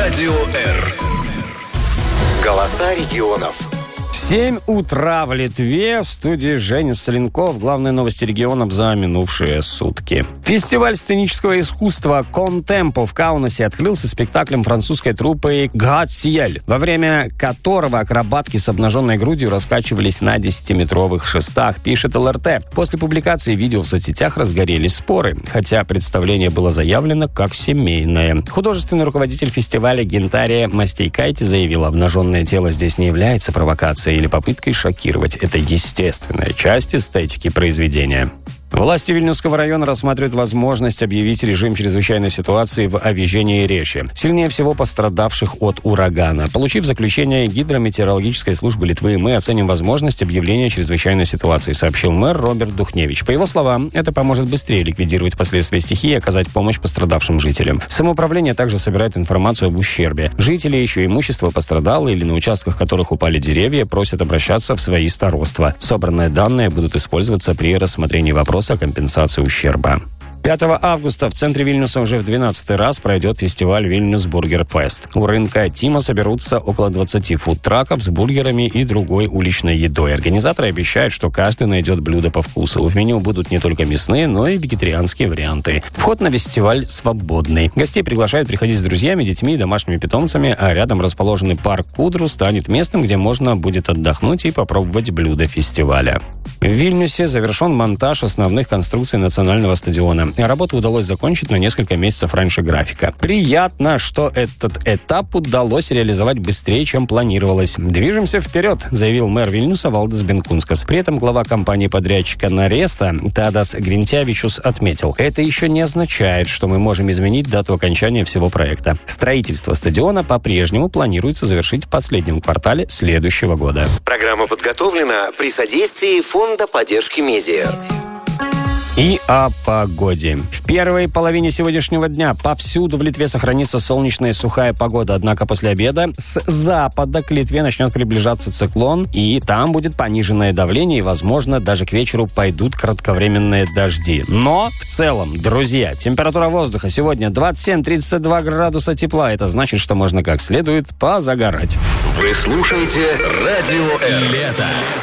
Радио Р. Голоса регионов. 7 утра в Литве. В студии Женя Соленков. Главные новости регионов за минувшие сутки. Фестиваль сценического искусства «Контемпо» в Каунасе открылся спектаклем французской труппы «Град-Сиель», во время которого акробатки с обнаженной грудью раскачивались на 10-метровых шестах, пишет ЛРТ. После публикации видео в соцсетях разгорелись споры, хотя представление было заявлено как семейное. Художественный руководитель фестиваля Гентария Мастейкайте заявил, обнаженное тело здесь не является провокацией или попыткой шокировать. Это естественная часть эстетики произведения. Власти Вильнюсского района рассматривают возможность объявить режим чрезвычайной ситуации в Авижении и Речи, сильнее всего пострадавших от урагана. Получив заключение гидрометеорологической службы Литвы, мы оценим возможность объявления чрезвычайной ситуации, сообщил мэр Роберт Духневич. По его словам, это поможет быстрее ликвидировать последствия стихии и оказать помощь пострадавшим жителям. Самоуправление также собирает информацию об ущербе. Жители, еще имущество пострадало или на участках которых упали деревья, просят обращаться в свои староства. Собранные данные будут использоваться при рассмотрении вопроса о компенсации ущерба. 5 августа в центре Вильнюса уже в 12-й раз пройдет фестиваль «Вильнюс Бургер Фест». У рынка Тима соберутся около 20 фудтраков с бургерами и другой уличной едой. Организаторы обещают, что каждый найдет блюдо по вкусу. В меню будут не только мясные, но и вегетарианские варианты. Вход на фестиваль свободный. Гостей приглашают приходить с друзьями, детьми и домашними питомцами, а рядом расположенный парк Кудру станет местом, где можно будет отдохнуть и попробовать блюда фестиваля. В Вильнюсе завершен монтаж основных конструкций национального стадиона. Работу удалось закончить на несколько месяцев раньше графика. Приятно, что этот этап удалось реализовать быстрее, чем планировалось. «Движемся вперед», заявил мэр Вильнюса Валдис Бенкунскас. При этом глава компании-подрядчика Нареста Тадас Гринтявичус отметил: это еще не означает, что мы можем изменить дату окончания всего проекта. Строительство стадиона по-прежнему планируется завершить в последнем квартале следующего года. Программа подготовлена при содействии Фонда поддержки медиа. И о погоде. В первой половине сегодняшнего дня повсюду в Литве сохранится солнечная и сухая погода. Однако после обеда с запада к Литве начнет приближаться циклон, и там будет пониженное давление, и, возможно, даже к вечеру пойдут кратковременные дожди. Но в целом, друзья, температура воздуха сегодня 27-32 градуса тепла. Это значит, что можно как следует позагорать. Вы слушаете Радио Р. Лето.